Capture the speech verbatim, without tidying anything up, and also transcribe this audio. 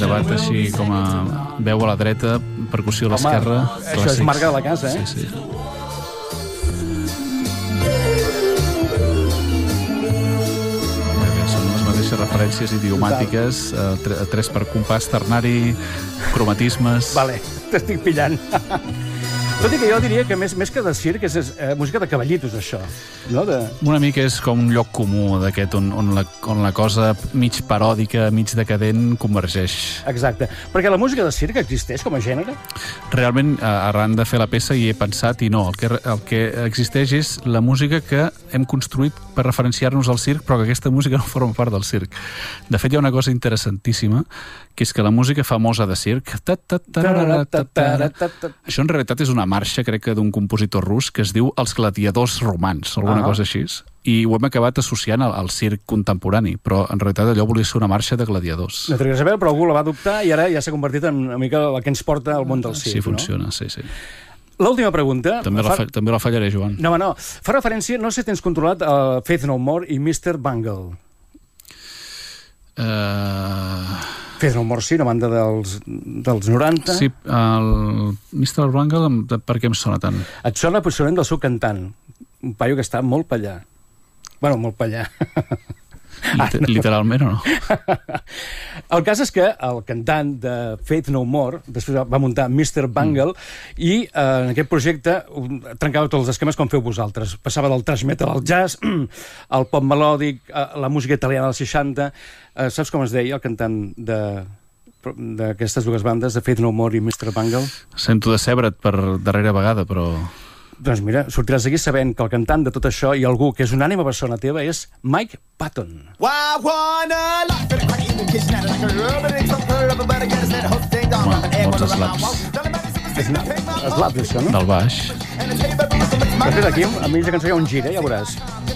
Debat així com a veu a la dreta, percussió a l'esquerra. Això és marca de la casa, eh? Sí, sí. Són les mateixes referències idiomàtiques, eh, tres per compàs, ternari, cromatismes... Vale, t'estic pillant. Tot i que jo diria que més, més que de circ és, és eh, música de cavallitos, això. No? De... Una mica és com un lloc comú d'aquest on, on, la, on la cosa mig paròdica, mig decadent, convergeix. Exacte. Perquè la música de circ existeix com a gènere? Realment, arran de fer la peça hi he pensat i no. El que, el que existeix és la música que hem construït per referenciar-nos al circ, però que aquesta música no forma part del circ. De fet, hi ha una cosa interessantíssima, que és que la música famosa de circ... Això en realitat és una marxa, crec que d'un compositor rus, que es diu Els gladiadors romans, alguna ah. cosa així. I ho hem acabat associant al, al circ contemporani, però en realitat allò volia ser una marxa de gladiadors. No t'ho saber, però algú la va adoptar i ara ja s'ha convertit en una mica la que ens porta al món del circ. Sí, funciona, no? sí, sí. L'última pregunta... També, fa... la fa... També la fallaré, Joan. No, no. Fa referència, no sé si tens controlat uh, Faith No More i mister Bungle. Uh... Faith No More sí, una banda dels, dels noranta. Sí, el mister Bungle, per què em sona tant? Et sona possiblement del seu cantant, un paio que està molt pallà. Bueno, molt pallà. Liter ah, no. Literalment o no? El cas és que el cantant de Faith No More després va muntar mister Bungle mm. i eh, en aquest projecte trencava tots els esquemes com feu vosaltres. Passava del thrash metal al jazz, al pop melòdic, la música italiana dels seixanta. Eh, saps com es deia el cantant de d'aquestes dues bandes, de Faith No More i mister Bungle? Sento decebre't per darrera vegada, però... Doncs mira, sortiràs d'aquí sabent que el cantant de tot això i algú que és una ànima persona teva és Mike Patton. Bueno, molts eslaps. Eslaps, això, no? Del baix. De fet, aquí, a mitja cançó hi ha un gir, eh? Ja veuràs.